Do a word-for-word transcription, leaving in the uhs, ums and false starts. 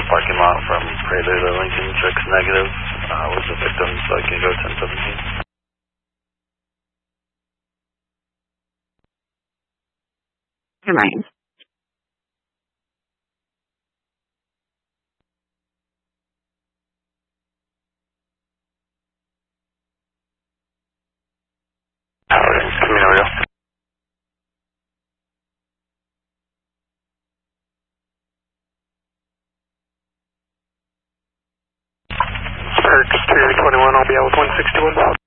parking lot from Prelude to Lincoln, checks negative. Uh, was the victim, so I can go ten seventeen. Your mind. Howard, Camino Rio. Perks two twenty-one, I'll be out with one sixty-one.